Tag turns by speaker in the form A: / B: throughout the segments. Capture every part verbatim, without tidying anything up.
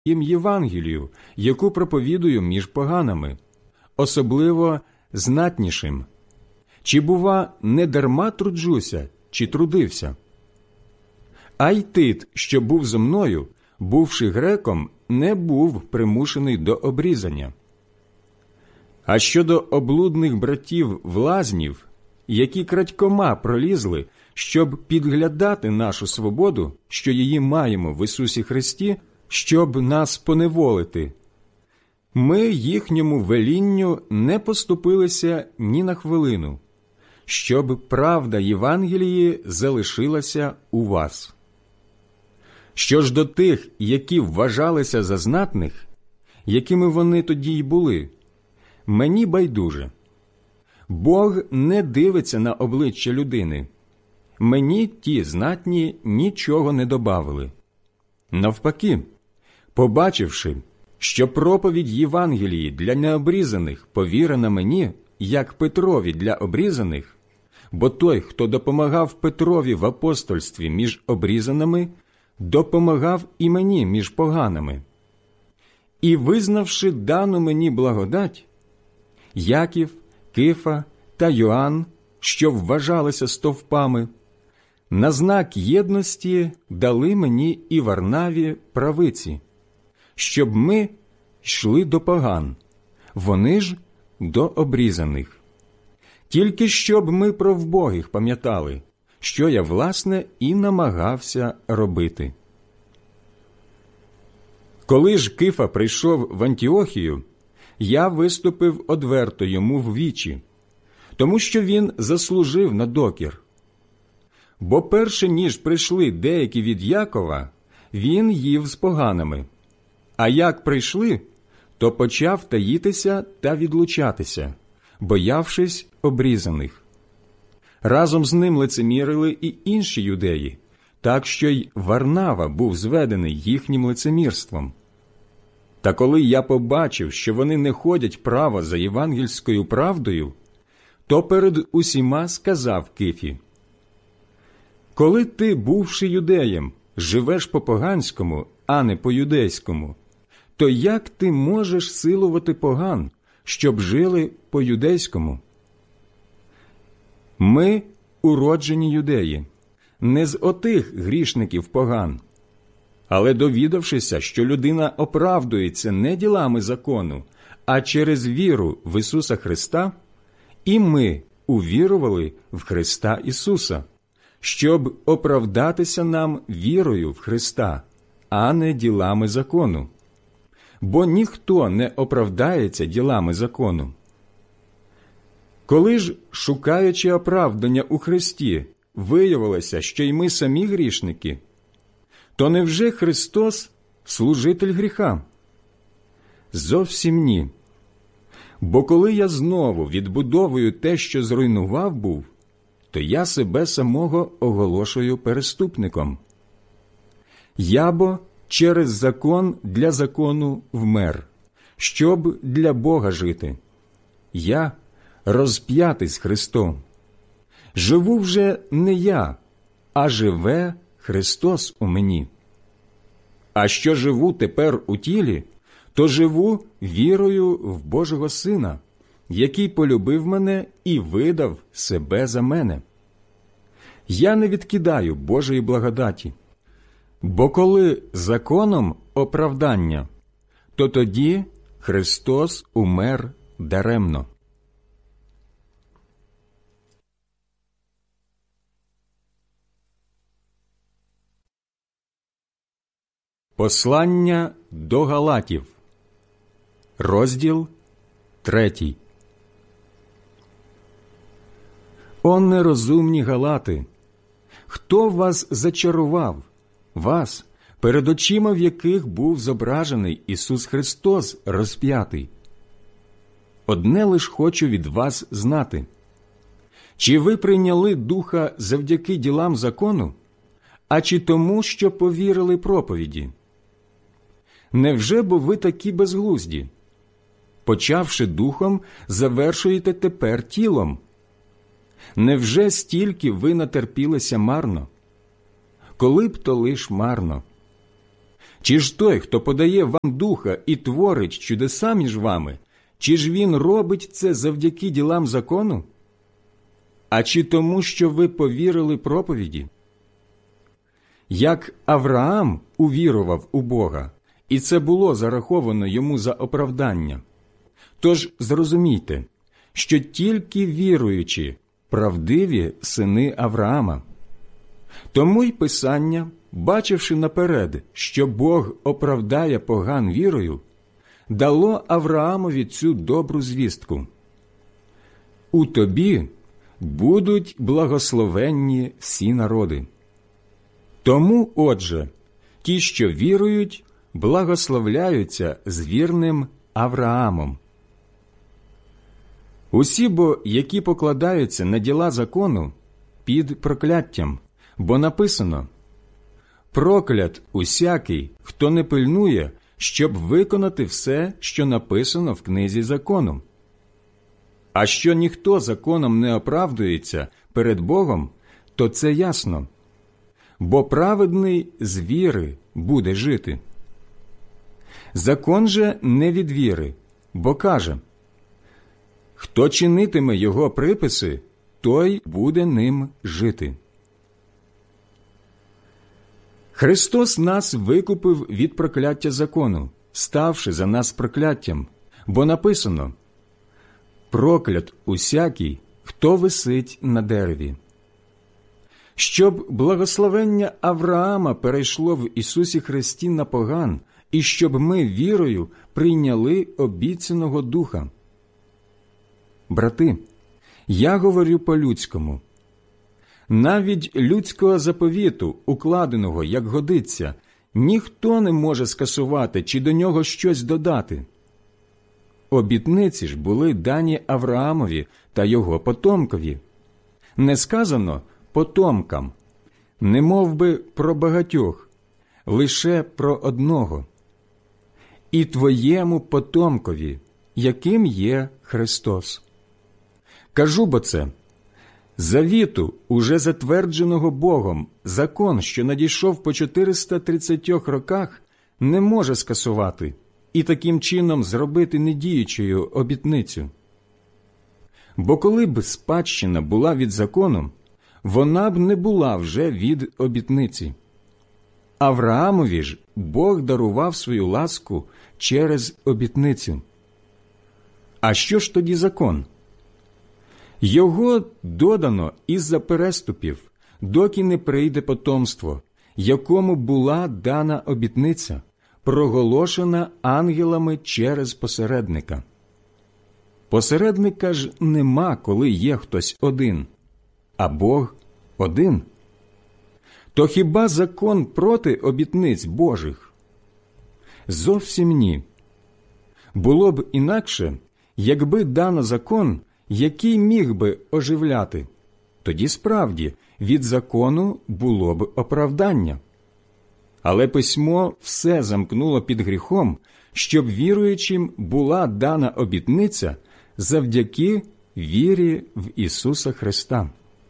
A: їм Євангелію, яку проповідую між поганами, особливо знатнішим. Чи, бува, не дарма труджуся, чи трудився? А й Тит, що був зо мною, бувши греком, не був примушений до обрізання. А щодо облудних братів-влазнів, які крадькома пролізли, щоб підглядати нашу свободу, що її маємо в Ісусі Христі, щоб нас поневолити, ми їхньому велінню не поступилися ні на хвилину, щоб правда Євангелії залишилася у вас. Що ж до тих, які вважалися за знатних, якими вони тоді й були, мені байдуже. Бог не дивиться на обличчя людини. Мені ті знатні нічого не добавили. Навпаки, побачивши, що проповідь Євангелії для необрізаних повірена мені, як Петрові для обрізаних, бо той, хто допомагав Петрові в апостольстві між обрізаними, допомагав і мені між поганими. І визнавши дану мені благодать, Яків, Кифа та Йоанн, що вважалися стовпами, на знак єдності дали мені і Варнаві правиці, щоб ми йшли до поган, вони ж до обрізаних. Тільки щоб ми про вбогих пам'ятали, що я, власне, і намагався робити. Коли ж Кифа прийшов в Антіохію, я виступив одверто йому в вічі, тому що він заслужив на докір. Бо перше, ніж прийшли деякі від Якова, він їв з поганими. А як прийшли, то почав таїтися та відлучатися, боявшись обрізаних. Разом з ним лицемірили і інші юдеї, так що й Варнава був зведений їхнім лицемірством. Та коли я побачив, що вони не ходять право за євангельською правдою, то перед усіма сказав Кифі: «Коли ти, бувши юдеєм, живеш по-поганському, а не по-юдейському, то як ти можеш силувати поган, щоб жили по-юдейському? Ми уроджені юдеї, не з отих грішників поган. Але довідавшися, що людина оправдується не ділами закону, а через віру в Ісуса Христа, і ми увірували в Христа Ісуса, щоб оправдатися нам вірою в Христа, а не ділами закону. Бо ніхто не оправдається ділами закону. Коли ж, шукаючи оправдання у Христі, виявилося, що й ми самі грішники, то невже Христос служитель гріха? Зовсім ні. Бо коли я знову відбудовую те, що зруйнував був, то я себе самого оголошую переступником. Я бо через закон для закону вмер, щоб для Бога жити. Я розп'ятий з Христом. Живу вже не я, а живе Христос у мені. А що живу тепер у тілі, то живу вірою в Божого Сина, який полюбив мене і видав себе за мене. Я не відкидаю Божої благодаті. Бо коли законом оправдання, то тоді Христос умер даремно. Послання до Галатів, розділ третій. О нерозумні Галати! Хто вас зачарував? Вас, перед очима в яких був зображений Ісус Христос розп'ятий. Одне лиш хочу від вас знати. Чи ви прийняли Духа завдяки ділам закону, а чи тому, що повірили проповіді? Невже бо ви такі безглузді? Почавши духом, завершуєте тепер тілом. Невже стільки ви натерпілися марно? Коли б то лиш марно? Чи ж той, хто подає вам Духа і творить чудеса між вами, чи ж він робить це завдяки ділам закону? А чи тому, що ви повірили проповіді? Як Авраам увірував у Бога, і це було зараховано йому за оправдання. Тож зрозумійте, що тільки віруючі правдиві сини Авраама. Тому й Писання, бачивши наперед, що Бог оправдає поган вірою, дало Авраамові цю добру звістку. У тобі будуть благословенні всі народи. Тому, отже, ті, що вірують, благословляються з вірним Авраамом. Усі бо, які покладаються на діла закону, під прокляттям, бо написано: «Проклят усякий, хто не пильнує, щоб виконати все, що написано в книзі закону». А що ніхто законом не оправдується перед Богом, то це ясно. Бо праведний з віри буде жити. Закон же не від віри, бо каже: «Хто чинитиме його приписи, той буде ним жити». Христос нас викупив від прокляття закону, ставши за нас прокляттям, бо написано: «Проклят усякий, хто висить на дереві». Щоб благословення Авраама перейшло в Ісусі Христі на поган, і щоб ми вірою прийняли обіцяного Духа. Брати, я говорю по-людському. Навіть людського заповіту, укладеного, як годиться, ніхто не може скасувати чи до нього щось додати. Обітниці ж були дані Авраамові та його потомкові. Не сказано «потомкам», не мов би про багатьох, лише про одного. «І твоєму потомкові, яким є Христос». Кажу бо це: завіту, уже затвердженого Богом, закон, що надійшов по чотириста тридцятьох роках, не може скасувати і таким чином зробити недіючою обітницю. Бо коли б спадщина була від закону, вона б не була вже від обітниці. Авраамові ж Бог дарував свою ласку через обітницю. А що ж тоді закон? Його додано із-за переступів, доки не прийде потомство, якому була дана обітниця, проголошена ангелами через посередника. Посередника ж нема, коли є хтось один, а Бог один. То хіба закон проти обітниць Божих? Зовсім ні. Було б інакше, якби дано закон, який міг би оживляти, тоді справді від закону було б оправдання. Але письмо все замкнуло під гріхом, щоб віруючим була дана обітниця завдяки вірі в Ісуса Христа.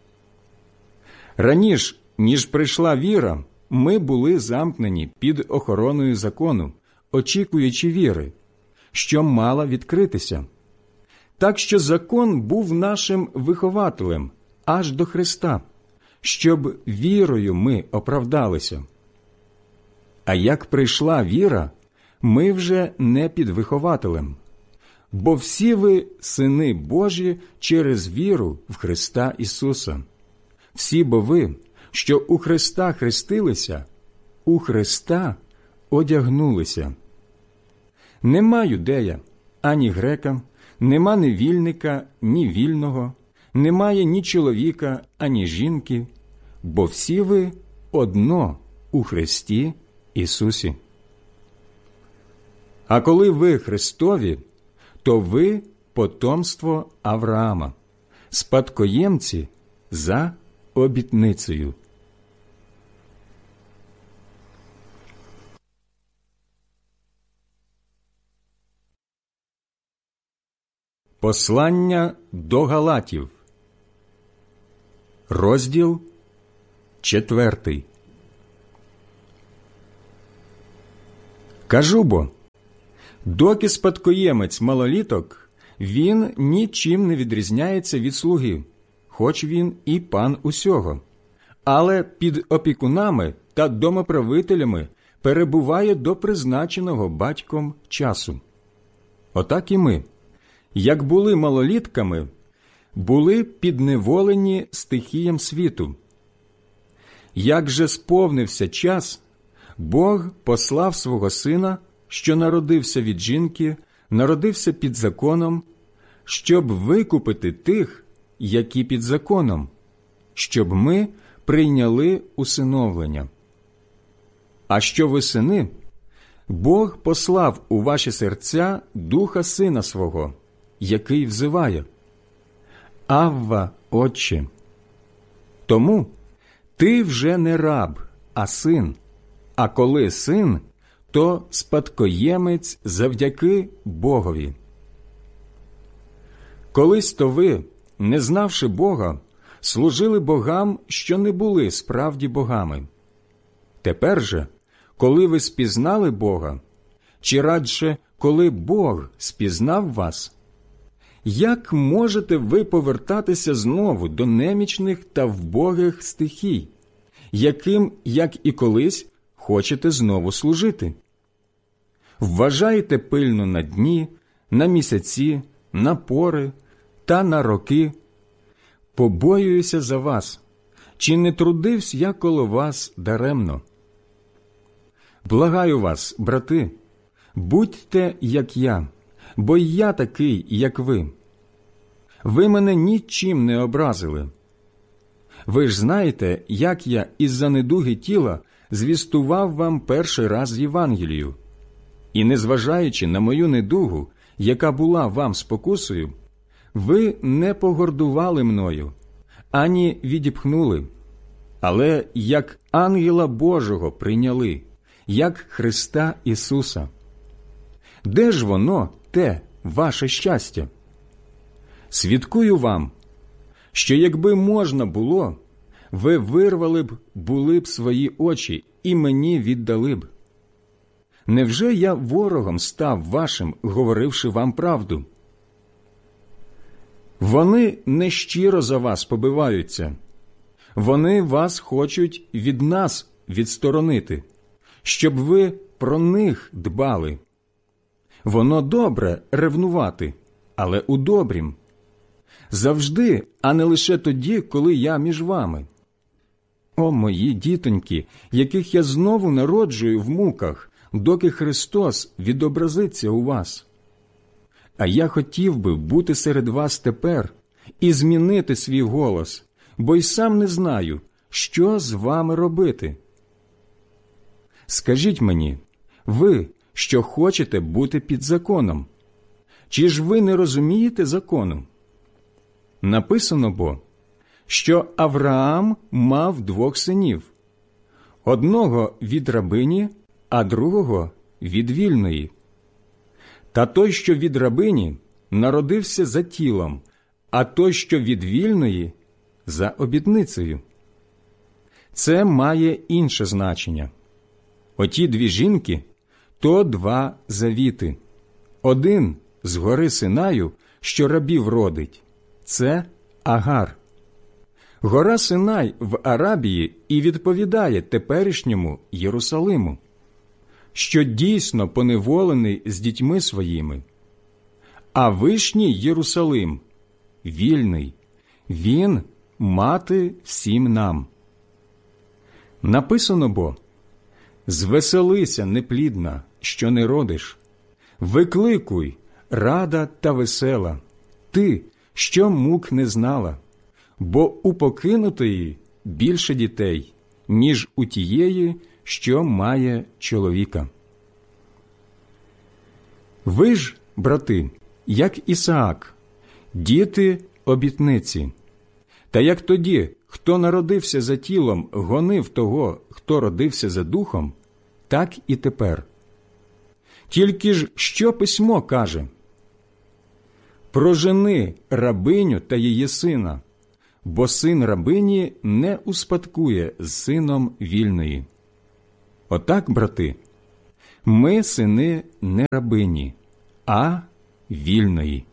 A: Раніше, ніж прийшла віра, ми були замкнені під охороною закону, очікуючи віри, що мала відкритися. Так що закон був нашим вихователем аж до Христа, щоб вірою ми оправдалися. А як прийшла віра, ми вже не під вихователем, бо всі ви сини Божі через віру в Христа Ісуса. Всі бо ви, що у Христа хрестилися, у Христа одягнулися. Нема юдея, ані грека, нема ні вільника, ні вільного, немає ні чоловіка, ані жінки, бо всі ви одно у Христі Ісусі. А коли ви Христові, то ви потомство Авраама, спадкоємці за обітницею. Послання до Галатів, розділ четвертий. Кажу бо, доки спадкоємець малоліток, він нічим не відрізняється від слуги, хоч він і пан усього, але під опікунами та домоправителями перебуває до призначеного батьком часу. Отак і ми, як були малолітками, були підневолені стихіям світу. Як же сповнився час, Бог послав свого Сина, що народився від жінки, народився під законом, щоб викупити тих, які під законом, щоб ми прийняли усиновлення. А що ви сини, Бог послав у ваші серця Духа Сина Свого, який взиває: «Авва, Отче». Тому ти вже не раб, а син, а коли син, то спадкоємець завдяки Богові. Колись то ви, не знавши Бога, служили богам, що не були справді богами. Тепер же, коли ви спізнали Бога, чи радше, коли Бог спізнав вас, як можете ви повертатися знову до немічних та вбогих стихій, яким, як і колись, хочете знову служити? Вважайте пильно на дні, на місяці, на пори та на роки. Побоююся за вас, чи не трудився я коло вас даремно? Благаю вас, брати, будьте, як я, бо й я такий, як ви. Ви мене нічим не образили. Ви ж знаєте, як я із-за недуги тіла звістував вам перший раз Євангелію. І незважаючи на мою недугу, яка була вам спокусою, ви не погордували мною, ані відіпхнули, але як ангела Божого прийняли, як Христа Ісуса. Де ж воно, те, ваше щастя? Свідкую вам, що якби можна було, ви вирвали б, були б свої очі і мені віддали б. Невже я ворогом став вашим, говоривши вам правду? Вони нещиро за вас побиваються. Вони вас хочуть від нас відсторонити, щоб ви про них дбали. Воно добре ревнувати, але у добрім. Завжди, а не лише тоді, коли я між вами. О, мої дітоньки, яких я знову народжую в муках, доки Христос відобразиться у вас. А я хотів би бути серед вас тепер і змінити свій голос, бо й сам не знаю, що з вами робити. Скажіть мені, ви, що хочете бути під законом, чи ж ви не розумієте закону? Написано бо, що Авраам мав двох синів, одного від рабині, а другого від вільної. Та той, що від рабині, народився за тілом, а той, що від вільної, за обітницею. Це має інше значення. Оті дві жінки – то два завіти. Один з гори Синаю, що рабів родить – це Агар. Гора Синай в Арабії і відповідає теперішньому Єрусалиму, що дійсно поневолений з дітьми своїми. А вишній Єрусалим – вільний, він – мати всім нам. Написано бо, «Звеселися, неплідна, що не родиш, викликуй, рада та весела, ти, що мук не знала, бо у покинутої більше дітей, ніж у тієї, що має чоловіка». Ви ж, брати, як Ісаак, діти обітниці. Та як тоді, хто народився за тілом, гонив того, хто родився за духом, так і тепер. Тільки ж що письмо каже? «Прожени рабиню та її сина, бо син рабині не успадкує з сином вільної». Отак, брати, Ми сини не рабині, а вільної.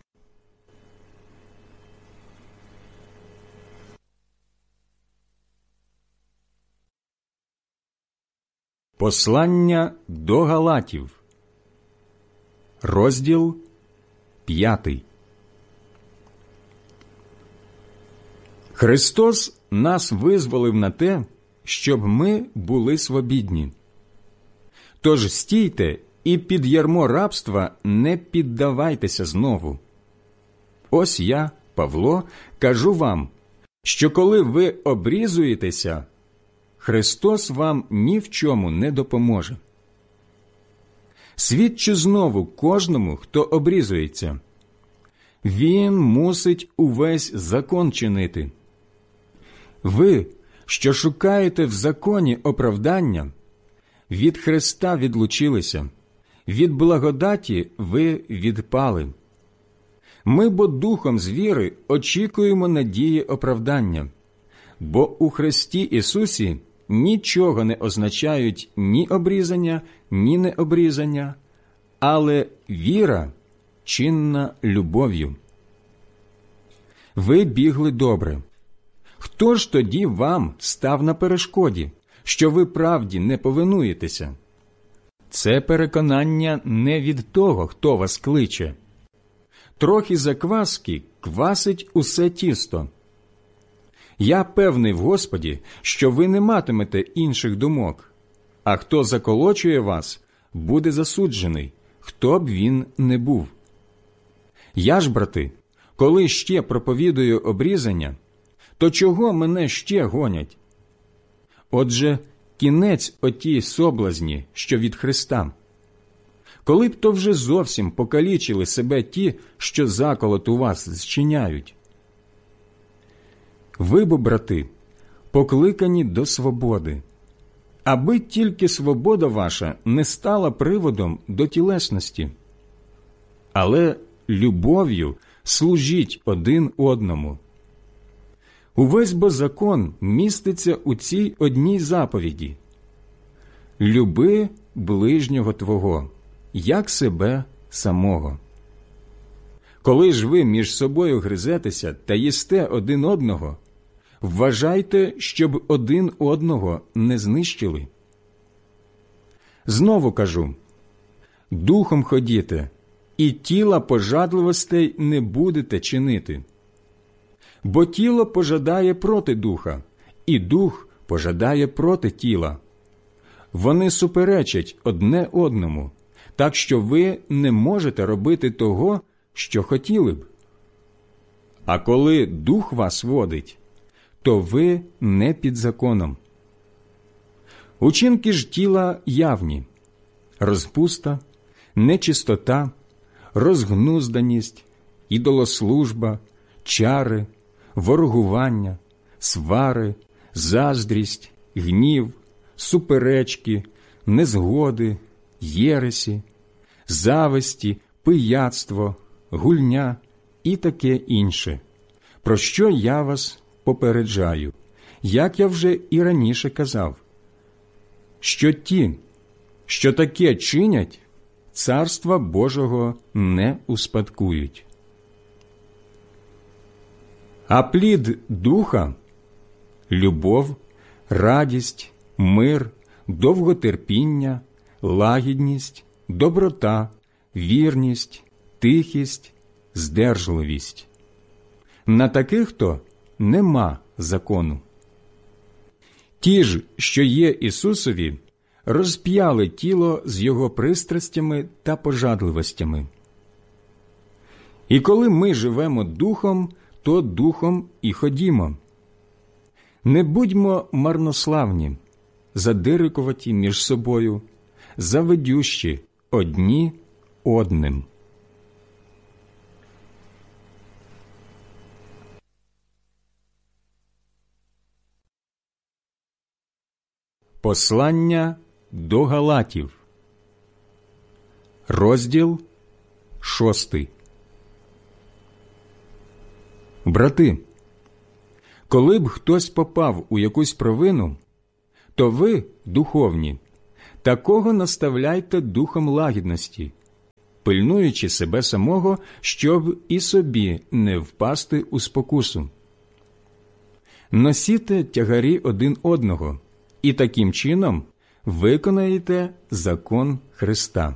A: Послання до Галатів, розділ п'ятий. Христос нас визволив на те, щоб ми були свобідні. Тож стійте і під ярмо рабства не піддавайтеся знову. Ось я, Павло, кажу вам, що коли ви обрізуєтеся, Христос вам ні в чому не допоможе. Свідчу знову кожному, хто обрізується. Він мусить увесь закон чинити. Ви, що шукаєте в законі оправдання, від Христа відлучилися, від благодаті ви відпали. Ми бо духом з віри очікуємо надії оправдання, бо у Христі Ісусі нічого не означають ні обрізання, ні необрізання, але віра чинна любов'ю. Ви бігли добре. Хто ж тоді вам став на перешкоді, що ви правді не повинуєтеся? Це переконання не від того, хто вас кличе. Трохи закваски квасить усе тісто. Я певний в Господі, що ви не матимете інших думок, а хто заколочує вас, буде засуджений, хто б він не був. Я ж, брати, коли ще проповідую обрізання, то чого мене ще гонять? Отже, кінець отій соблазні, що від Христа. Коли б то вже зовсім покалічили себе ті, що заколот у вас зчиняють. Ви бо, брати, покликані до свободи, аби тільки свобода ваша не стала приводом до тілесності. Але любов'ю служіть один одному. Увесь бо закон міститься у цій одній заповіді: люби ближнього твого, як себе самого. Коли ж ви між собою гризетеся та їсте один одного, вважайте, щоб один одного не знищили. Знову кажу, духом ходіте, і тіла пожадливостей не будете чинити. Бо тіло пожадає проти духа, і дух пожадає проти тіла. Вони суперечать одне одному, так що ви не можете робити того, що хотіли б. А коли дух вас водить, то ви не під законом. Учинки ж тіла явні: розпуста, нечистота, розгнузданість, ідолослужба, чари, ворогування, свари, заздрість, гнів, суперечки, незгоди, єресі, зависті, пияцтво, гульня і таке інше, про що я вас попереджаю, як я вже і раніше казав, що ті, що таке чинять, Царства Божого не успадкують. А плід духа – любов, радість, мир, довготерпіння, лагідність, доброта, вірність, тихість, здержливість. На таких то нема закону. Ті ж, що є Ісусові, розп'яли тіло з його пристрастями та пожадливостями. І коли ми живемо духом, то духом і ходімо. Не будьмо марнославні, задирикуваті між собою, завидющі одні одним. Послання до Галатів, розділ шостий. Брати, коли б хтось попав у якусь провину, то ви, духовні, такого наставляйте духом лагідності, пильнуючи себе самого, щоб і собі не впасти у спокусу. Носіте тягарі один одного, і таким чином виконаєте закон Христа.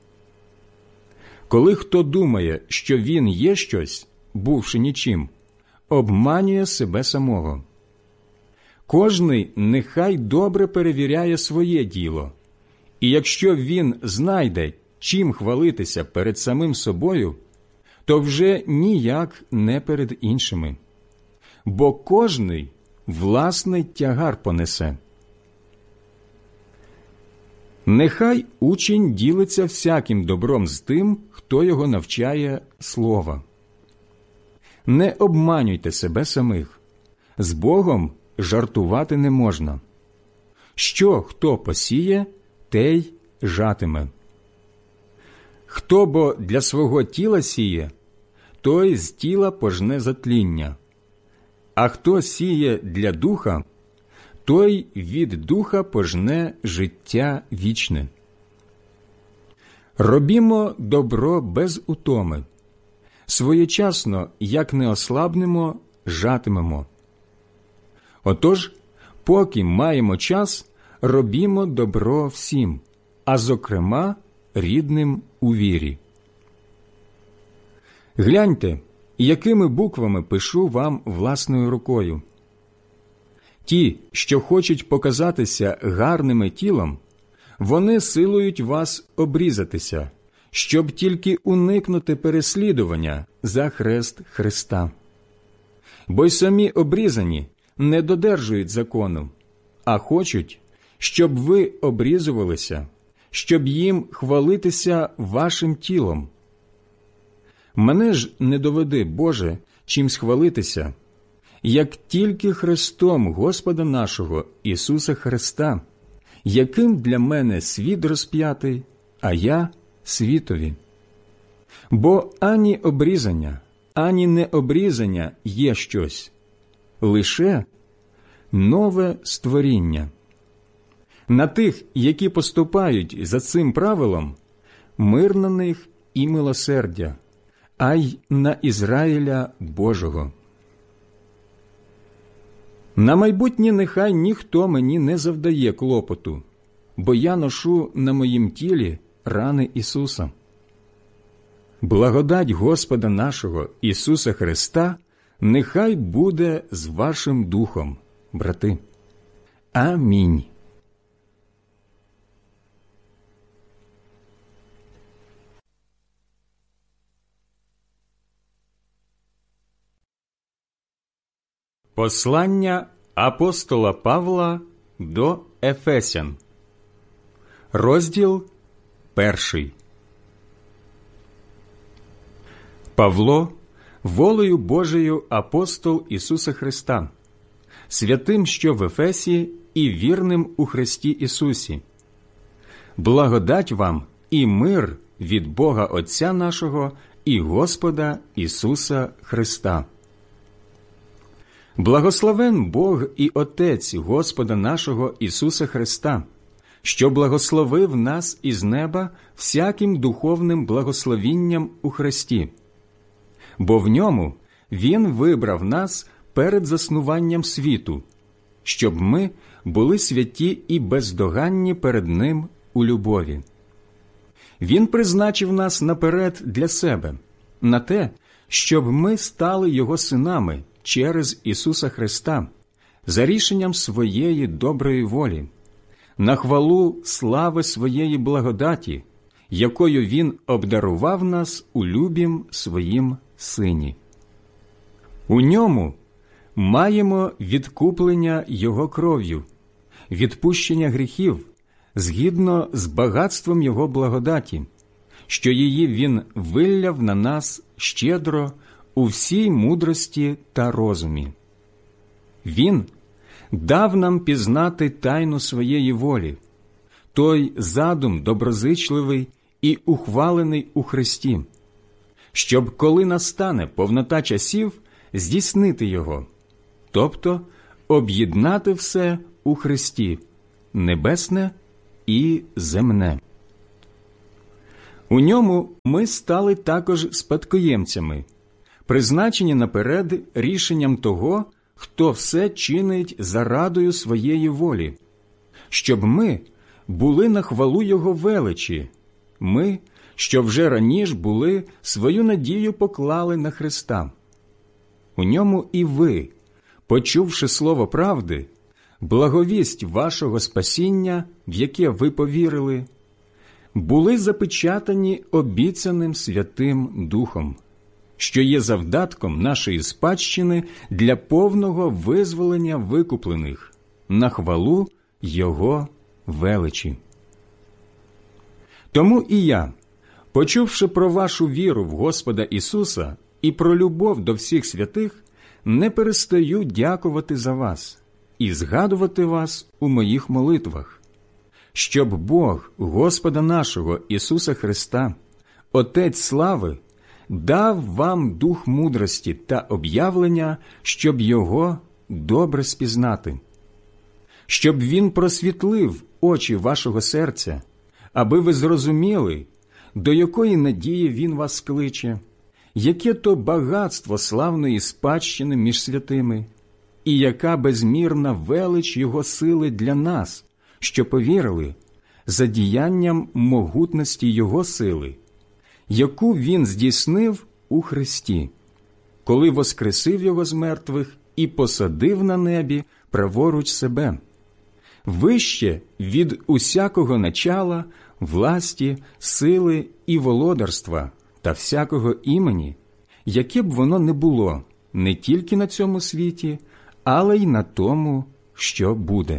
A: Коли хто думає, що він є щось, бувши нічим, обманює себе самого. Кожний нехай добре перевіряє своє діло, і якщо він знайде, чим хвалитися перед самим собою, то вже ніяк не перед іншими. Бо кожний власний тягар понесе. Нехай учень ділиться всяким добром з тим, хто його навчає слова. Не обманюйте себе самих. З Богом жартувати не можна. Що хто посіє, те й жатиме. Хто бо для свого тіла сіє, той з тіла пожне затління. А хто сіє для духа, той від духа пожне життя вічне. Робімо добро без утоми. Своєчасно, як не ослабнемо, жатимемо. Отож, поки маємо час, робімо добро всім, а зокрема рідним у вірі. Гляньте, якими буквами пишу вам власною рукою. Ті, що хочуть показатися гарними тілом, вони силують вас обрізатися, щоб тільки уникнути переслідування за хрест Христа. Бо й самі обрізані не додержують закону, а хочуть, щоб ви обрізувалися, щоб їм хвалитися вашим тілом. Мене ж не доведи, Боже, чимсь хвалитися, як тільки Христом Господа нашого Ісуса Христа, яким для мене світ розп'ятий, а я світові. Бо ані обрізання, ані необрізання є щось, лише нове створіння. На тих, які поступають за цим правилом, мир на них і милосердя, а й на Ізраїля Божого. На майбутнє нехай ніхто мені не завдає клопоту, бо я ношу на моїм тілі рани Ісуса. Благодать Господа нашого Ісуса Христа нехай буде з вашим духом, брати. Амінь. Послання апостола Павла до Ефесян. Розділ перший. Павло, волею Божею апостол Ісуса Христа, святим, що в Ефесі, і вірним у Христі Ісусі. Благодать вам і мир від Бога Отця нашого і Господа Ісуса Христа. Благословен Бог і Отець Господа нашого Ісуса Христа, що благословив нас із неба всяким духовним благословінням у Христі. Бо в ньому Він вибрав нас перед заснуванням світу, щоб ми були святі і бездоганні перед Ним у любові. Він призначив нас наперед для себе, на те, щоб ми стали Його синами через Ісуса Христа, за рішенням своєї доброї волі, на хвалу слави своєї благодаті, якою Він обдарував нас у любім своїм Сині. У ньому маємо відкуплення Його кров'ю, відпущення гріхів, згідно з багатством Його благодаті, що її Він вилляв на нас щедро у всій мудрості та розумі. Він дав нам пізнати тайну своєї волі, той задум доброзичливий і ухвалений у Христі, щоб, коли настане повнота часів, здійснити його, тобто об'єднати все у Христі, небесне і земне. У ньому ми стали також спадкоємцями, призначені наперед рішенням того, хто все чинить за радою своєї волі, щоб ми були на хвалу Його величі, ми, що вже раніше були, свою надію поклали на Христа. У ньому і ви, почувши слово правди, благовість вашого спасіння, в яке ви повірили, були запечатані обіцяним Святим Духом, що є завдатком нашої спадщини для повного визволення викуплених, на хвалу Його величі. Тому і я, почувши про вашу віру в Господа Ісуса і про любов до всіх святих, не перестаю дякувати за вас і згадувати вас у моїх молитвах, щоб Бог Господа нашого Ісуса Христа, Отець слави, дав вам дух мудрості та об'явлення, щоб Його добре спізнати, щоб Він просвітлив очі вашого серця, аби ви зрозуміли, до якої надії Він вас кличе, яке то багатство славної спадщини між святими, і яка безмірна велич Його сили для нас, що повірили, за діянням могутності Його сили, яку Він здійснив у Христі, коли воскресив Його з мертвих і посадив на небі праворуч себе, вище від усякого начала, власті, сили і володарства та всякого імені, яке б воно не було не тільки на цьому світі, але й на тому, що буде.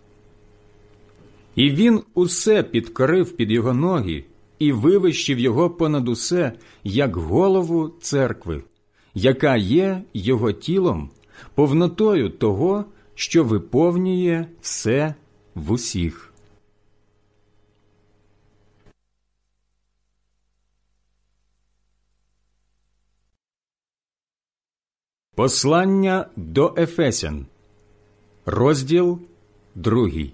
A: І Він усе підкорив під Його ноги і вивищив Його понад усе, як голову церкви, яка є Його тілом, повнотою того, що виповнює все в усіх. Послання до Ефесян, розділ другий.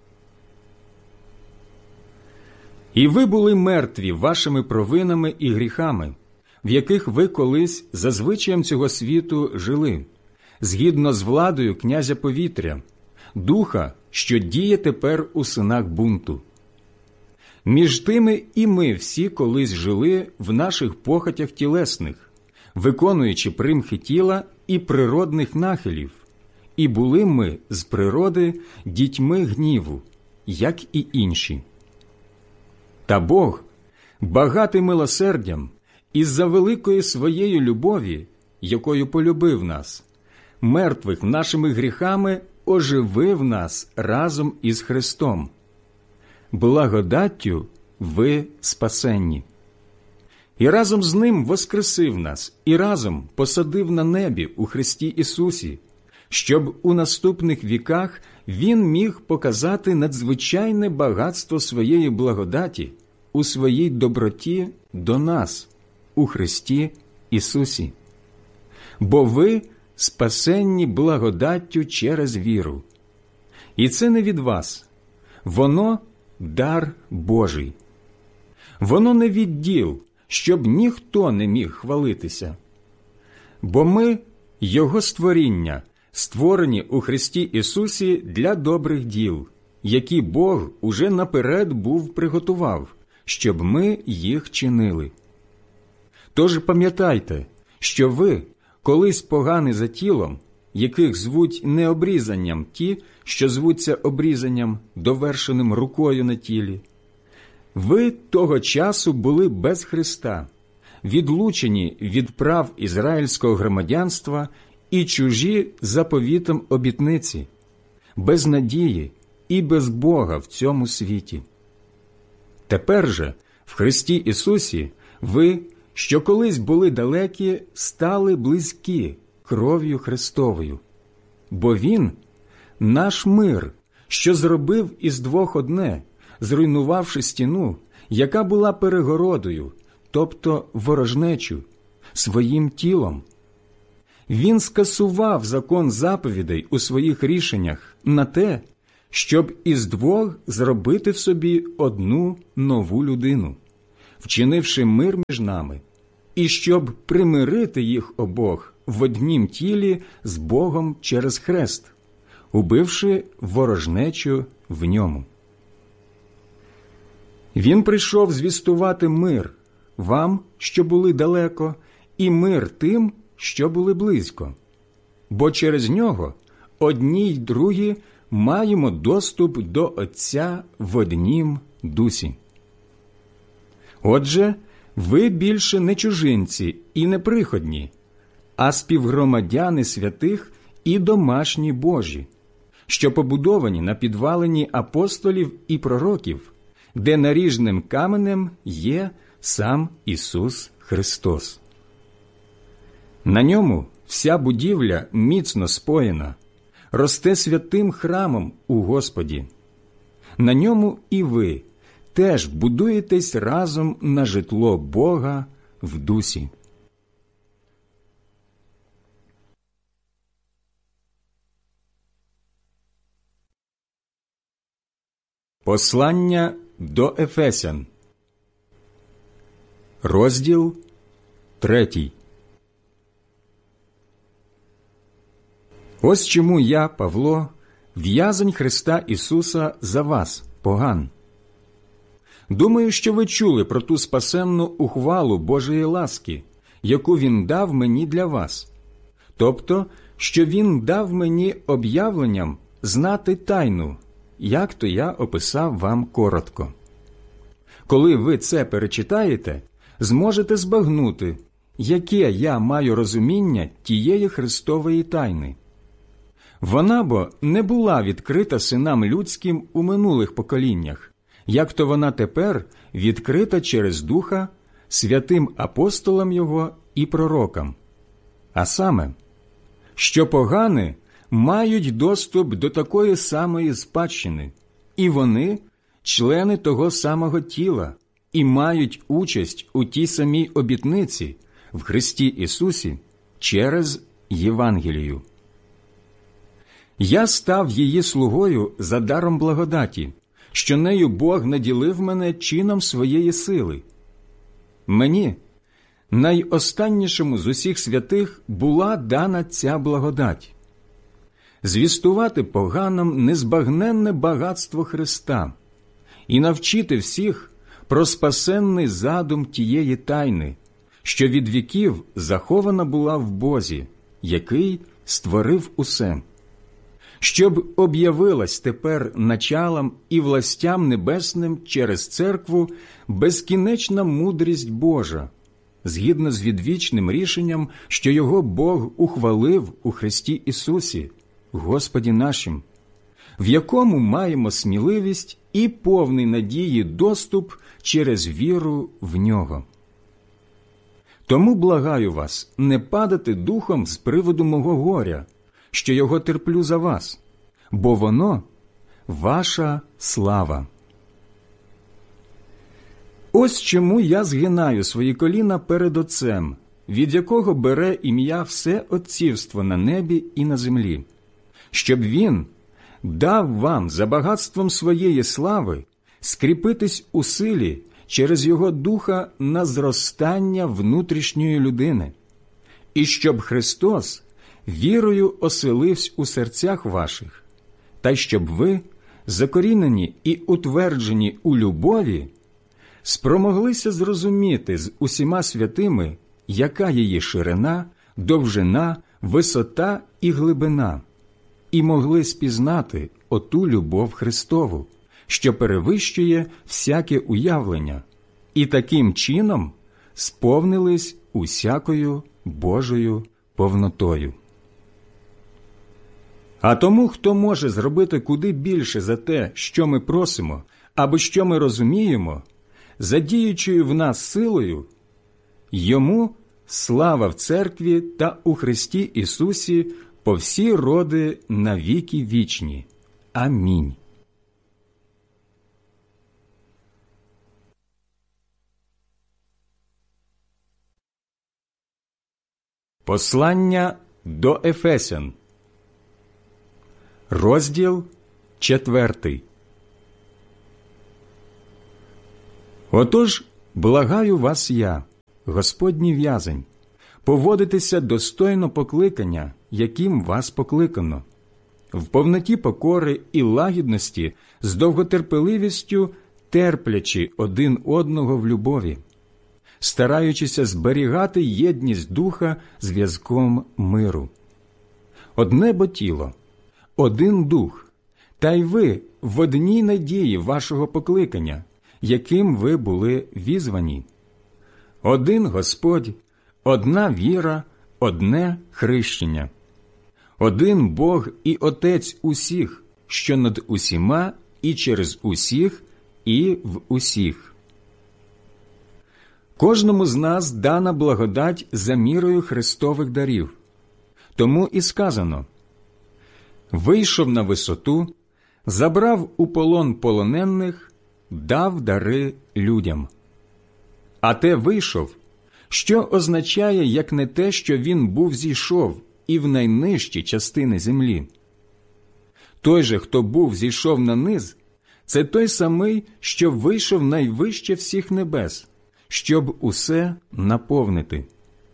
A: І ви були мертві вашими провинами і гріхами, в яких ви колись за звичаєм цього світу жили, згідно з владою князя повітря, духа, що діє тепер у синах бунту. Між тими і ми всі колись жили в наших похотях тілесних, виконуючи примхи тіла і природних нахилів, і були ми з природи дітьми гніву, як і інші. Та Бог, багатий милосердям, із-за великої своєї любові, якою полюбив нас, мертвих нашими гріхами оживив нас разом із Христом. Благодаттю ви спасенні. І разом з Ним воскресив нас, і разом посадив на небі у Христі Ісусі, щоб у наступних віках Він міг показати надзвичайне багатство своєї благодаті у своїй доброті до нас, у Христі Ісусі. Бо ви спасенні благодаттю через віру. І це не від вас, воно – дар Божий. Воно не від діл, щоб ніхто не міг хвалитися. Бо ми – Його створіння, створені у Христі Ісусі для добрих діл, які Бог уже наперед був приготував, щоб ми їх чинили. Тож пам'ятайте, що ви, колись погані за тілом, яких звуть не обрізанням ті, що звуться обрізанням, довершеним рукою на тілі, ви того часу були без Христа, відлучені від прав ізраїльського громадянства і чужі заповітом обітниці, без надії і без Бога в цьому світі. Тепер же, в Христі Ісусі, ви, що колись були далекі, стали близькі кров'ю Христовою. Бо Він – наш мир, що зробив із двох одне, зруйнувавши стіну, яка була перегородою, тобто ворожнечу, своїм тілом. Він скасував закон заповідей у своїх рішеннях на те, щоб із двох зробити в собі одну нову людину, вчинивши мир між нами, і щоб примирити їх обох в однім тілі з Богом через хрест, убивши ворожнечу в ньому. Він прийшов звістувати мир вам, що були далеко, і мир тим, що були близько. Бо через нього одні й другі маємо доступ до Отця в однім дусі. Отже, ви більше не чужинці і не приходні, а співгромадяни святих і домашні Божі, що побудовані на підвалині апостолів і пророків, де наріжним каменем є сам Ісус Христос. На ньому вся будівля міцно споєна, росте святим храмом у Господі. На ньому і ви теж будуєтесь разом на житло Бога в дусі. Послання до Ефесян, розділ третій. Ось чому я, Павло, в'язень Христа Ісуса за вас, поган. Думаю, що ви чули про ту спасенну ухвалу Божої ласки, яку Він дав мені для вас, тобто, що Він дав мені об'явленням знати тайну, як то я описав вам коротко. Коли ви це перечитаєте, зможете збагнути, яке я маю розуміння тієї Христової тайни. Вона бо не була відкрита синам людським у минулих поколіннях, як то вона тепер відкрита через Духа святим апостолам Його і пророкам. А саме, що погани мають доступ до такої самої спадщини, і вони – члени того самого тіла, і мають участь у тій самій обітниці в Христі Ісусі через Євангелію. Я став її слугою за даром благодаті, що нею Бог наділив мене чином своєї сили. Мені, найостаннішому з усіх святих, була дана ця благодать – звістувати поганам незбагненне багатство Христа і навчити всіх про спасенний задум тієї тайни, що від віків захована була в Бозі, який створив усе, щоб об'явилась тепер началам і властям небесним через церкву безкінечна мудрість Божа, згідно з відвічним рішенням, що його Бог ухвалив у Христі Ісусі, Господі нашим, в якому маємо сміливість і повний надії доступ через віру в Нього. Тому благаю вас не падати духом з приводу мого горя, що його терплю за вас, бо воно – ваша слава. Ось чому я згинаю свої коліна перед Отцем, від якого бере ім'я все отцівство на небі і на землі, щоб Він дав вам за багатством своєї слави скріпитись у силі через Його Духа на зростання внутрішньої людини, і щоб Христос вірою оселився у серцях ваших, та щоб ви, закорінені і утверджені у любові, спромоглися зрозуміти з усіма святими, яка її ширина, довжина, висота і глибина, і могли спізнати оту любов Христову, що перевищує всяке уявлення, і таким чином сповнились усякою Божою повнотою. А тому, хто може зробити куди більше за те, що ми просимо, або що ми розуміємо, задіючою в нас силою, йому слава в церкві та у Христі Ісусі по всі роди на віки вічні. Амінь. Послання до Ефесян, розділ Четвертий. Отож, благаю вас я, Господній в'язень, поводитися достойно покликання, яким вас покликано, в повноті покори і лагідності, з довготерпеливістю терплячи один одного в любові, стараючися зберігати єдність духа зв'язком миру. Одне бо тіло, один дух, та й ви в одній надії вашого покликання, яким ви були візвані. Один Господь, одна віра, одне хрещення. Один Бог і Отець усіх, що над усіма і через усіх і в усіх. Кожному з нас дана благодать за мірою Христових дарів. Тому і сказано: «Вийшов на висоту, забрав у полон полонених, дав дари людям». А те «вийшов», що означає, як не те, що він був зійшов і в найнижчі частини землі. Той же, хто був зійшов на низ, це той самий, що вийшов найвище всіх небес, щоб усе наповнити.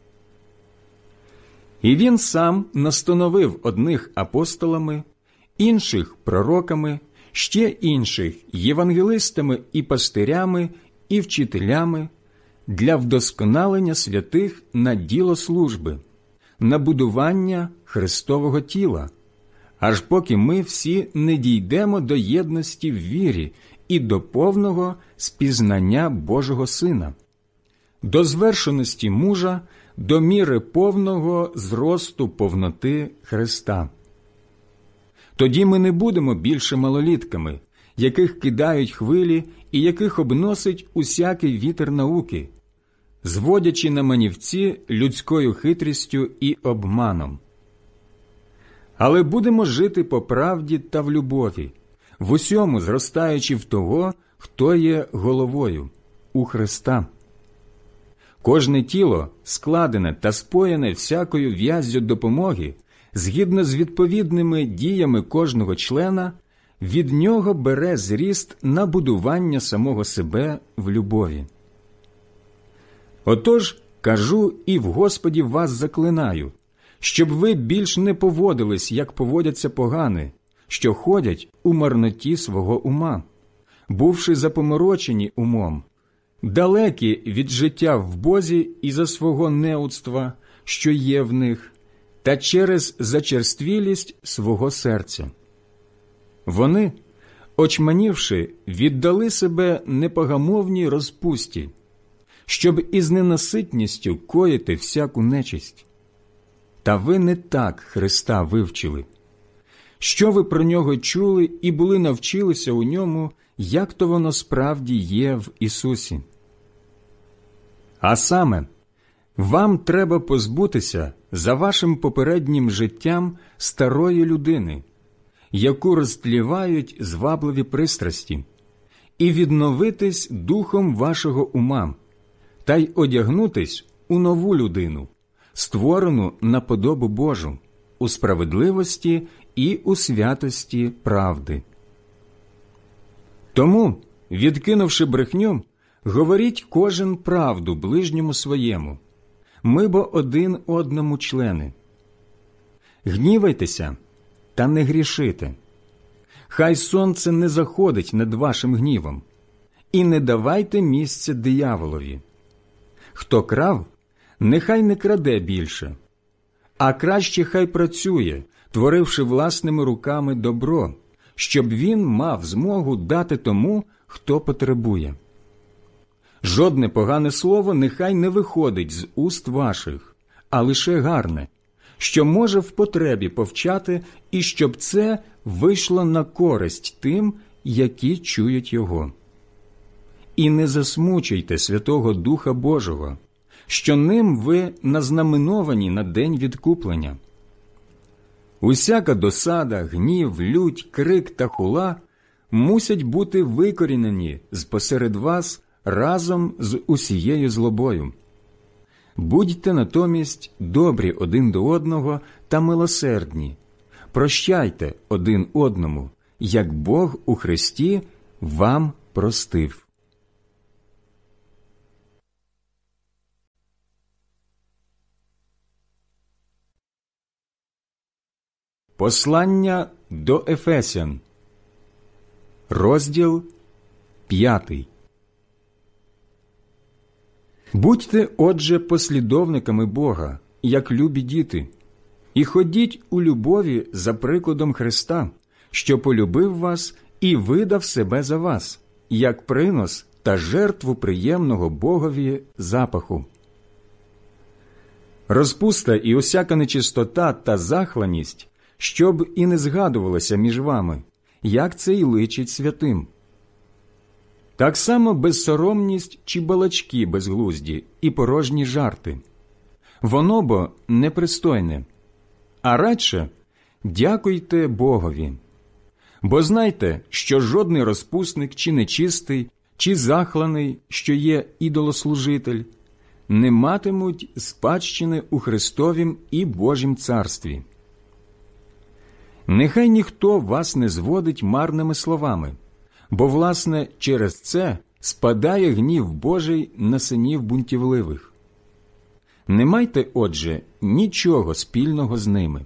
A: І він сам настановив одних апостолами, інших пророками, ще інших євангелистами і пастирями і вчителями для вдосконалення святих на діло служби, на будування Христового тіла, аж поки ми всі не дійдемо до єдності в вірі і до повного спізнання Божого Сина, до звершеності мужа, до міри повного зросту повноти Христа. Тоді ми не будемо більше малолітками, яких кидають хвилі і яких обносить усякий вітер науки, зводячи на манівці людською хитрістю і обманом. Але будемо жити по правді та в любові, в усьому зростаючи в того, хто є головою, у Христа. Кожне тіло, складене та споєне всякою в'яззю допомоги, згідно з відповідними діями кожного члена, від нього бере зріст на будування самого себе в любові. Отож, кажу і в Господі вас заклинаю, щоб ви більш не поводились, як поводяться погани, що ходять у марноті свого ума, бувши запоморочені умом, далекі від життя в Бозі із-за свого неудства, що є в них, та через зачерствілість свого серця. Вони, очманівши, віддали себе непогамовній розпусті, щоб із ненаситністю коїти всяку нечисть. Та ви не так Христа вивчили. Що ви про Нього чули і були навчилися у Ньому, як то воно справді є в Ісусі? А саме, вам треба позбутися за вашим попереднім життям старої людини, яку розтлівають звабливі пристрасті, і відновитись духом вашого ума, та й одягнутись у нову людину, створену на подобу Божу, у справедливості і у святості правди. Тому, відкинувши брехню, говоріть кожен правду ближньому своєму, ми бо один одному члени. Гнівайтеся, та не грішите. Хай сонце не заходить над вашим гнівом, і не давайте місця дияволові. Хто крав, нехай не краде більше, а краще хай працює, творивши власними руками добро, щоб він мав змогу дати тому, хто потребує. Жодне погане слово нехай не виходить з уст ваших, а лише гарне, що може в потребі повчати, і щоб це вийшло на користь тим, які чують його. І не засмучуйте Святого Духа Божого, що ним ви назнаменовані на день відкуплення. Усяка досада, гнів, лють, крик та хула мусять бути викорінені з-посеред вас разом з усією злобою. Будьте натомість добрі один до одного та милосердні, прощайте один одному, як Бог у Христі вам простив. Послання до Ефесян, розділ п'ятий. Будьте, отже, послідовниками Бога, як любі діти, і ходіть у любові за прикладом Христа, що полюбив вас і видав себе за вас, як принос та жертву приємного Богові запаху. Розпуста і усяка нечистота та захланість, щоб і не згадувалося між вами, як це й личить святим. Так само безсоромність чи балачки безглузді і порожні жарти. Воно бо непристойне. А радше дякуйте Богові. Бо знайте, що жодний розпусник чи нечистий, чи захланий, що є ідолослужитель, не матимуть спадщини у Христовім і Божім царстві. Нехай ніхто вас не зводить марними словами, бо, власне, через це спадає гнів Божий на синів бунтівливих. Не майте, отже, нічого спільного з ними.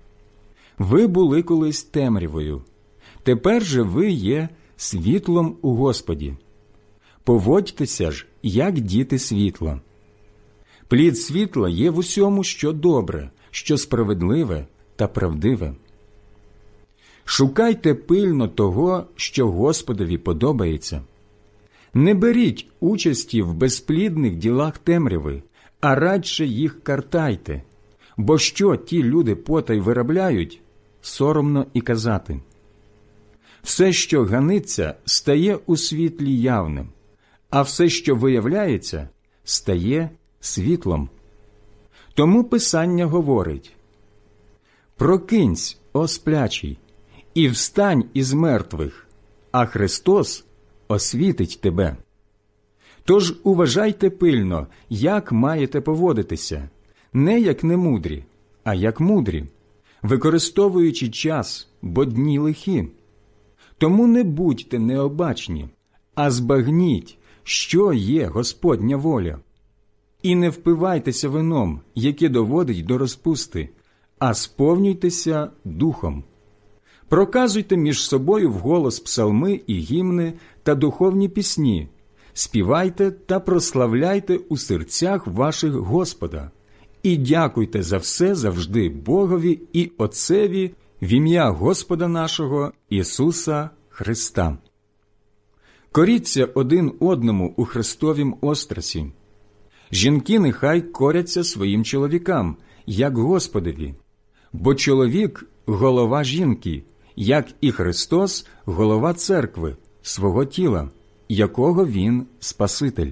A: Ви були колись темрявою, тепер же ви є світлом у Господі. Поводьтеся ж, як діти світла. Плід світла є в усьому, що добре, що справедливе та правдиве. Шукайте пильно того, що Господові подобається. Не беріть участі в безплідних ділах темряви, а радше їх картайте, бо що ті люди потай виробляють, соромно і казати. Все, що ганиться, стає у світлі явним, а все, що виявляється, стає світлом. Тому Писання говорить: «Прокинься, о сплячий, і встань із мертвих, а Христос освітить тебе». Тож уважайте пильно, як маєте поводитися, не як немудрі, а як мудрі, використовуючи час, бо дні лихі. Тому не будьте необачні, а збагніть, що є Господня воля. І не впивайтеся вином, яке доводить до розпусти, а сповнюйтеся духом. Проказуйте між собою вголос псалми і гімни та духовні пісні, співайте та прославляйте у серцях ваших Господа, і дякуйте за все завжди Богові і Отцеві в ім'я Господа нашого Ісуса Христа. Коріться один одному у Христовім острасі. Жінки нехай коряться своїм чоловікам, як Господові, бо чоловік – голова жінки, як і Христос – голова церкви, свого тіла, якого Він Спаситель.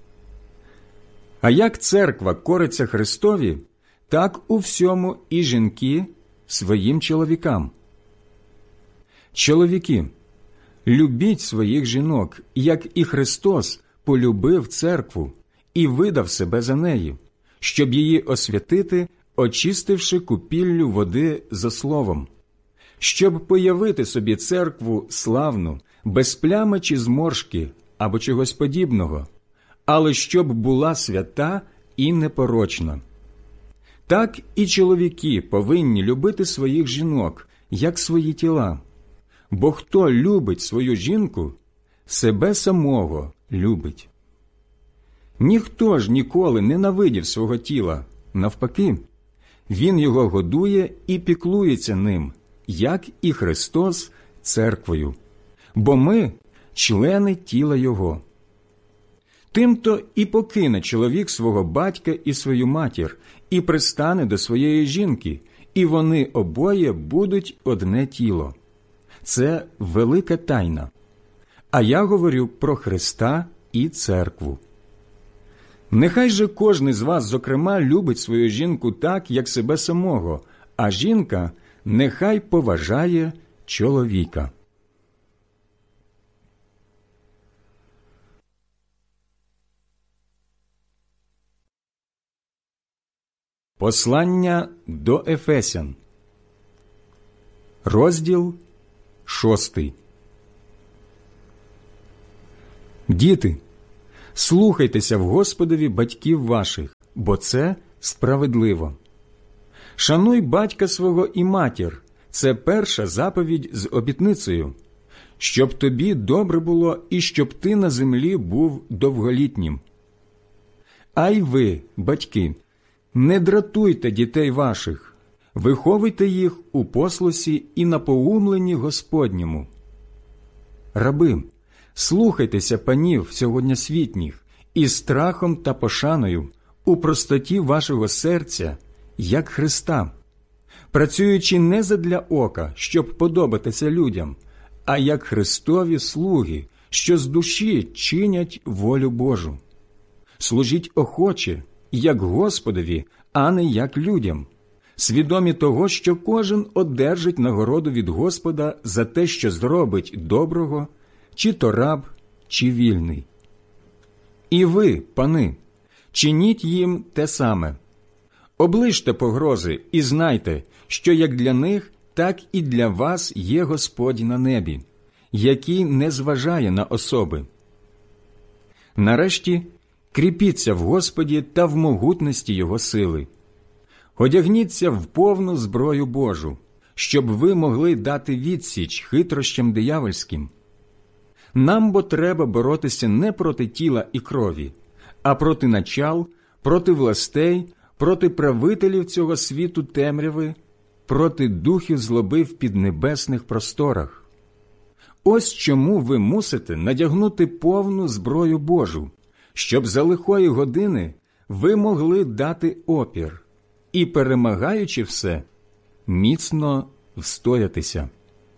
A: А як церква кориться Христові, так у всьому і жінки своїм чоловікам. Чоловіки, любіть своїх жінок, як і Христос полюбив церкву і видав себе за неї, щоб її освятити, очистивши купіллю води за словом, щоб появити собі церкву славну, без плями чи зморшки або чогось подібного, але щоб була свята і непорочна. Так і чоловіки повинні любити своїх жінок, як свої тіла. Бо хто любить свою жінку, себе самого любить. Ніхто ж ніколи не ненавидів свого тіла, навпаки, він його годує і піклується ним, як і Христос церквою, бо ми – члени тіла Його. Тимто і покине чоловік свого батька і свою матір, і пристане до своєї жінки, і вони обоє будуть одне тіло. Це велика тайна. А я говорю про Христа і церкву. Нехай же кожний з вас, зокрема, любить свою жінку так, як себе самого, а жінка нехай поважає чоловіка. Послання до Ефесян, розділ шостий. Діти, слухайтеся в Господові батьків ваших, бо це справедливо. Шануй батька свого і матір – це перша заповідь з обітницею, щоб тобі добре було і щоб ти на землі був довголітнім. А й ви, батьки, не дратуйте дітей ваших, виховуйте їх у послусі і напоумленні Господньому. Раби, слухайтеся панів сьогоднішніх із страхом та пошаною, у простоті вашого серця, як Христа, працюючи не задля ока, щоб подобатися людям, а як Христові слуги, що з душі чинять волю Божу. Служіть охоче, як Господові, а не як людям, свідомі того, що кожен одержить нагороду від Господа за те, що зробить доброго, чи то раб, чи вільний. І ви, пани, чиніть їм те саме. Оближте погрози і знайте, що як для них, так і для вас є Господь на небі, який не зважає на особи. Нарешті, кріпіться в Господі та в могутності Його сили. Одягніться в повну зброю Божу, щоб ви могли дати відсіч хитрощам диявольським. Нам бо треба боротися не проти тіла і крові, а проти начал, проти властей, проти правителів цього світу темряви, проти духів злоби в піднебесних просторах. Ось чому ви мусите надягнути повну зброю Божу, щоб за лихої години ви могли дати опір і, перемагаючи все, міцно встоятися.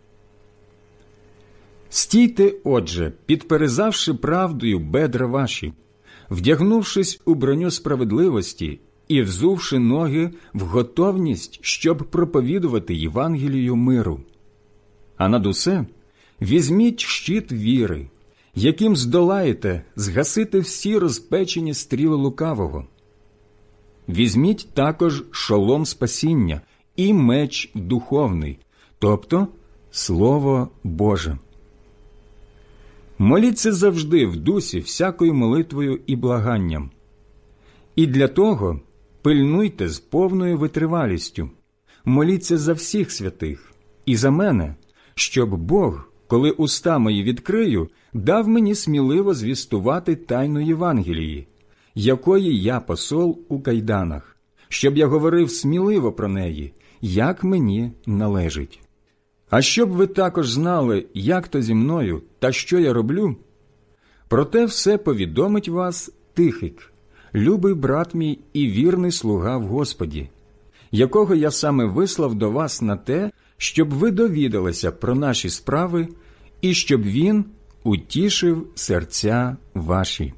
A: Стійте, отже, підперезавши правдою бедра ваші, вдягнувшись у броню справедливості і взувши ноги в готовність, щоб проповідувати Євангелію миру. А над усе візьміть щит віри, яким здолаєте згасити всі розпечені стріли лукавого. Візьміть також шолом спасіння і меч духовний, тобто Слово Боже. Моліться завжди в дусі всякою молитвою і благанням. І для того пильнуйте з повною витривалістю, моліться за всіх святих і за мене, щоб Бог, коли уста мої відкрию, дав мені сміливо звістувати тайну Євангелії, якої я посол у кайданах, щоб я говорив сміливо про неї, як мені належить. А щоб ви також знали, як то зі мною та що я роблю, про те все повідомить вас Тихик, любий брат мій і вірний слуга в Господі, якого я саме вислав до вас на те, щоб ви довідалися про наші справи і щоб він утішив серця ваші.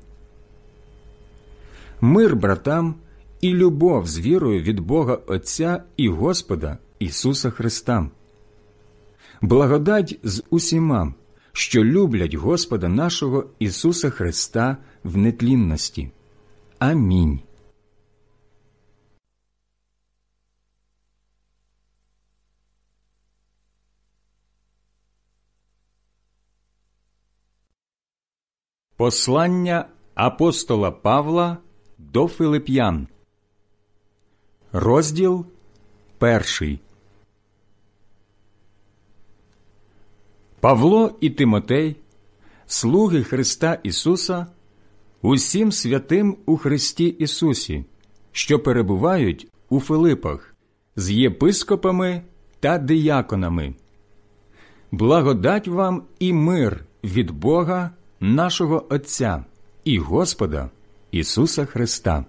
A: Мир братам і любов з вірою від Бога Отця і Господа Ісуса Христа. Благодать з усіма, що люблять Господа нашого Ісуса Христа в нетлінності. Амінь. Послання апостола Павла до Филип'ян. Розділ перший. Павло і Тимотей, слуги Христа Ісуса, усім святим у Христі Ісусі, що перебувають у Филипах, з єпископами та дияконами. Благодать вам і мир від Бога, нашого Отця і Господа Ісуса Христа.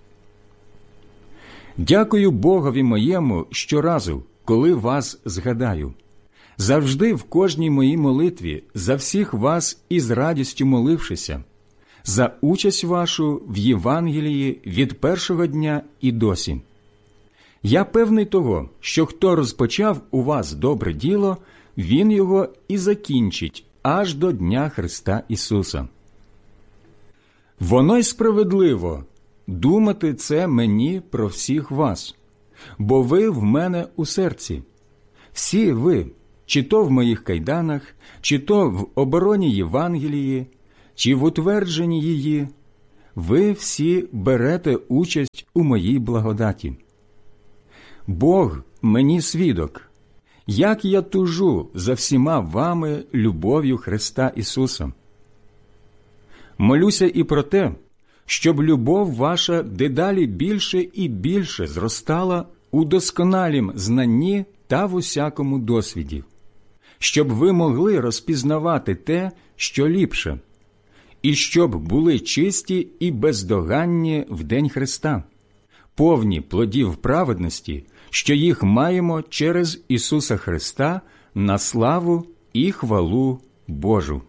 A: Дякую Богові моєму щоразу, коли вас згадаю. Завжди в кожній моїй молитві за всіх вас із радістю молившися, за участь вашу в Євангелії від першого дня і досі. Я певний того, що хто розпочав у вас добре діло, він його і закінчить аж до Дня Христа Ісуса. Воно й справедливо думати це мені про всіх вас, бо ви в мене у серці. Всі ви, чи то в моїх кайданах, чи то в обороні Євангелії, чи в утвердженні її, ви всі берете участь у моїй благодаті. Бог мені свідок, як я тужу за всіма вами любов'ю Христа Ісуса. Молюся і про те, щоб любов ваша дедалі більше і більше зростала у досконалім знанні та в усякому досвіді, щоб ви могли розпізнавати те, що ліпше, і щоб були чисті і бездоганні в день Христа, повні плодів праведності, що їх маємо через Ісуса Христа на славу і хвалу Божу.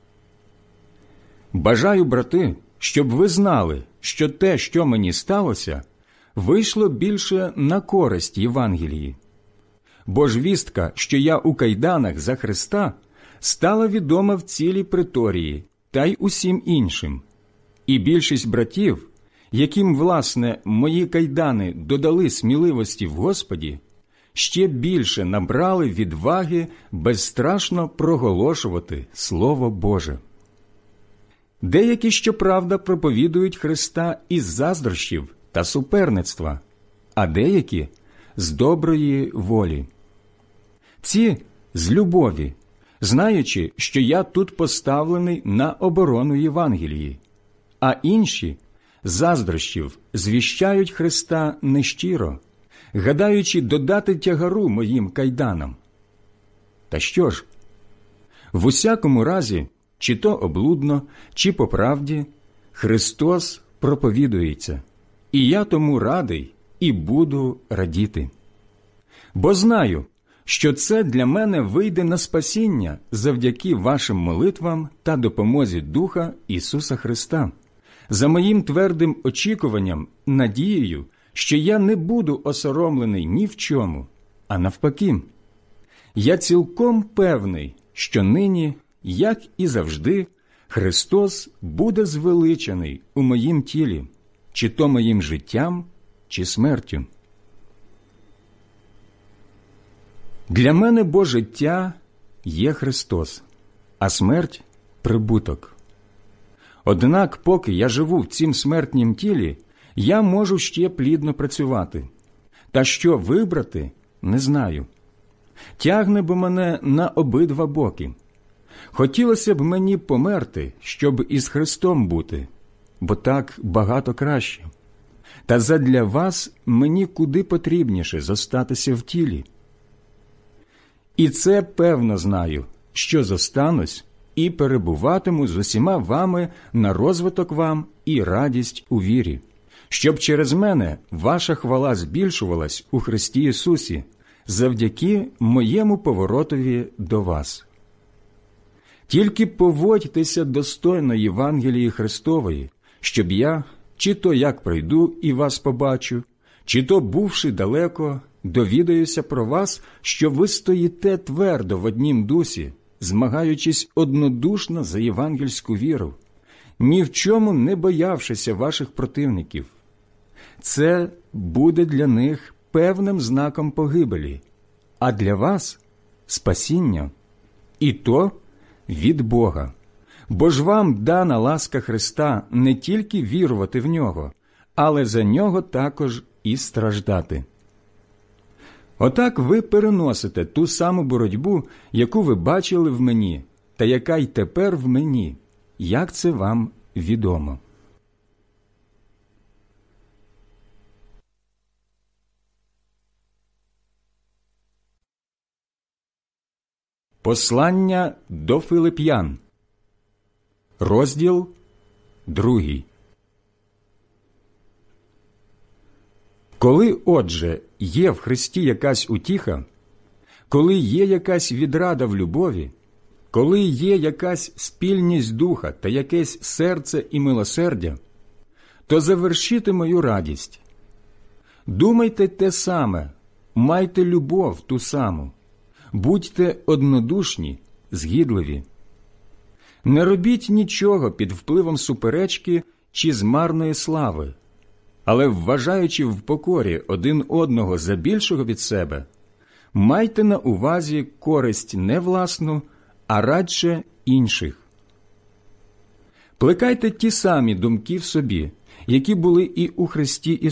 A: Бажаю, брати, щоб ви знали, що те, що мені сталося, вийшло більше на користь Євангелії. Бо ж вістка, що я у кайданах за Христа, стала відома в цілій преторії та й усім іншим. І більшість братів, яким, власне, мої кайдани додали сміливості в Господі, ще більше набрали відваги безстрашно проголошувати Слово Боже. Деякі, щоправда, проповідують Христа із заздрощів та суперництва, а деякі – з доброї волі. Ці – з любові, знаючи, що я тут поставлений на оборону Євангелії, а інші – заздрощів звіщають Христа нещиро, гадаючи додати тягару моїм кайданам. Та що ж? В усякому разі, чи то облудно, чи по правді, Христос проповідується, і я тому радий і буду радіти. Бо знаю, що це для мене вийде на спасіння завдяки вашим молитвам та допомозі Духа Ісуса Христа, за моїм твердим очікуванням, надією, що я не буду осоромлений ні в чому, а навпаки. Я цілком певний, що нині, як і завжди, Христос буде звеличений у моїм тілі, чи то моїм життям, чи смертю. Для мене бо життя є Христос, а смерть – прибуток. Однак, поки я живу в цім смертнім тілі, я можу ще плідно працювати. Та що вибрати – не знаю. Тягне бо мене на обидва боки. Хотілося б мені померти, щоб із Христом бути, бо так багато краще. Та задля вас мені куди потрібніше зостатися в тілі. І це певно знаю, що зостанусь і перебуватиму з усіма вами на розвиток вам і радість у вірі, щоб через мене ваша хвала збільшувалась у Христі Ісусі завдяки моєму поворотові до вас. Тільки поводьтеся достойно Євангелії Христової, щоб я, чи то як прийду і вас побачу, чи то, бувши далеко, довідаюся про вас, що ви стоїте твердо в однім дусі, змагаючись однодушно за євангельську віру, ні в чому не боявшися ваших противників. Це буде для них певним знаком погибелі, а для вас – спасіння. І то від Бога. Бо ж вам дана ласка Христа не тільки вірувати в Нього, але за Нього також і страждати. Отак ви переносите ту саму боротьбу, яку ви бачили в мені, та яка й тепер в мені, як це вам відомо. Послання до Филип'ян, розділ другий. Коли, отже, є в Христі якась утіха, коли є якась відрада в любові, коли є якась спільність духа та якесь серце і милосердя, то завершите мою радість. Думайте те саме, майте любов ту саму, будьте однодушні, згідливі. Не робіть нічого під впливом суперечки чи змарної слави, але, вважаючи в покорі один одного за більшого від себе, Майте на увазі користь не власну, а радше інших. Плекайте ті самі думки в собі, які були і у Христі Ісусі.